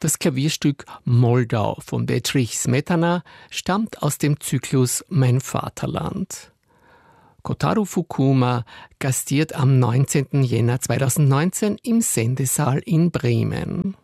Das Klavierstück Moldau von Bedřich Smetana stammt aus dem Zyklus Mein Vaterland. Kotaro Fukuma gastiert am 19. Jänner 2019 im Sendesaal in Bremen.